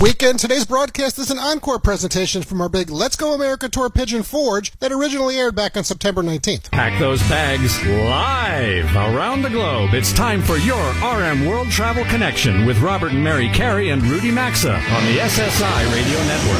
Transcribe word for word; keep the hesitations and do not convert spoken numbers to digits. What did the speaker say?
Weekend, today's broadcast is an encore presentation from our big Let's Go America Tour Pigeon Forge that originally aired back on September nineteenth. Pack those bags live around the globe. It's time for your R M World Travel Connection with Robert and Mary Carey and Rudy Maxa on the S S I Radio Network.